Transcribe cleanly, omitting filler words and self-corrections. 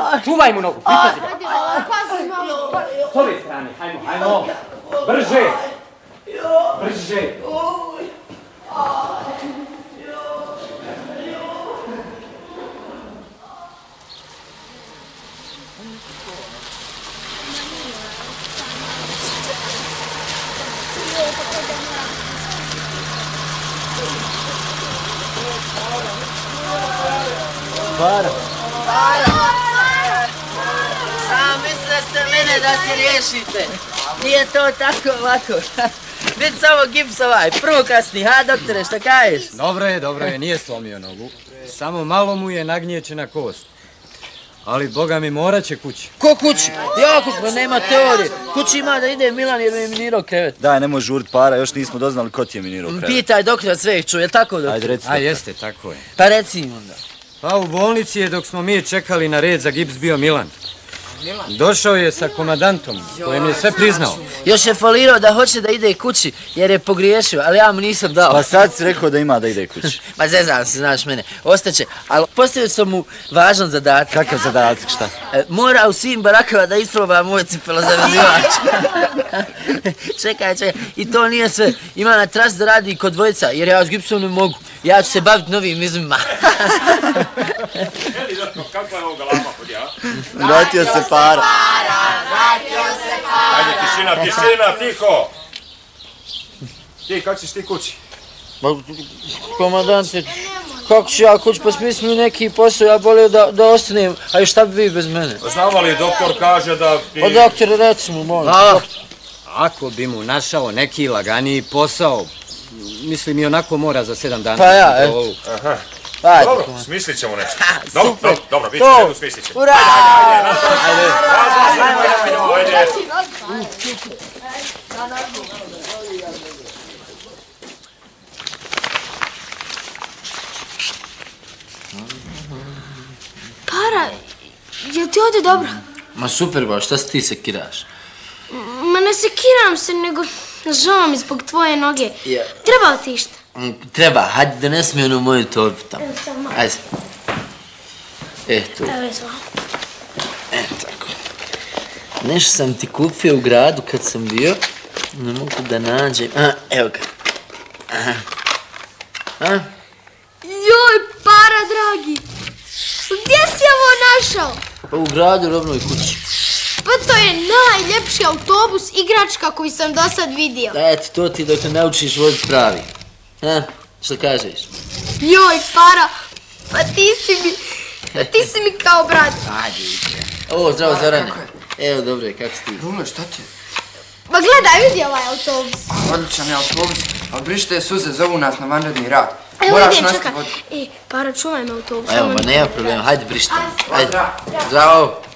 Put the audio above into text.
Čuvaj mu nogu, pripazi ga. S ove strane, hajmo. Brže. Para. Mislili ste mene da se riješite. Nije to tako ovako. Vid samo gips ovaj, prvo kasni, ha doktore, šta kažeš? Dobro je, nije slomio nogu. Samo malo mu je nagnječena kost. Ali, boga mi, morat će kući. Ko kući? Jako, nema teorije. Kući ima da ide Milan jer mi je minirao krevet. Daj, nemoj žurit Para, još nismo doznali ko ti je minirao krevet. Pitaj doktora sve ih čuje, je tako doktor? Ajde, reci. A jeste, tako je. Pa reci im onda. Pa u bolnici je dok smo mi čekali na red za gips bio Milan. Došao je sa komandantom, kojem je sve priznao. Još je falirao da hoće da ide kući, jer je pogriješio, ali ja mu nisam dao. Pa sad si rekao da ima da ide kući. Ma zezam se, znaš mene, ostaće. Ali postavio sam mu važan zadatak. Kakav zadatak, šta? Mora u svim barakama da isproba moj cipelozavazivač. Čekaj, i to nije sve. Ima na tras da radi kod dvojica, jer ja s gipsom ne mogu. Ja ću se baviti novim izumima. Kako je ovoga lapa kod ja? Vratio se Para. Ajde, tišina, tiho! Ti, kako ćeš ti kući? Komandante, kako ću ja kući, pa smisli neki posao, ja bolio da ostanem, a i šta bi vi bez mene? Znamo li, doktor kaže da... Pa doktor, reci mu, molim. Ako bi mu našao neki laganiji posao, mislim i onako mora za 7 dana. Pa ja, Dobro, smislit ćemo nešto. Dobro, bit će redu, smislit ćemo. Ura! Ajde. Para, je li ti ovdje dobro? Ma super baš, šta se ti sekiraš? Ma ne sekiram se, nego žao mi zbog tvoje noge. Treba li ti išta? Treba, hajde donesi mi onu moju torbu tamo. Ajde. Tu. Evo izvoli. Tako. Nešto sam ti kupio u gradu kad sam bio. Ne mogu da nađem. Evo ga. Joj, Para, dragi. Gdje si ovo našao? Pa u gradu, u robnoj kući. Pa to je najljepši autobus igračka koji sam do sad vidio. Eto, to ti dok ne naučiš voditi pravi. Što kažeš? Joj, Para, pa ti si mi kao brat. Ajde, idite. Zdravo, Zorane. Evo, dobro, kako si ti? Rume, šta ti? Ma gledaj, vidi ovaj autobus. Odličan je autobus, ali brište suze, zovu nas na vanredni rad. Evo idem, čekaj. Para, čuvaj me autobus. Evo, ma nema problema, hajde brište. Ajde, zdravo.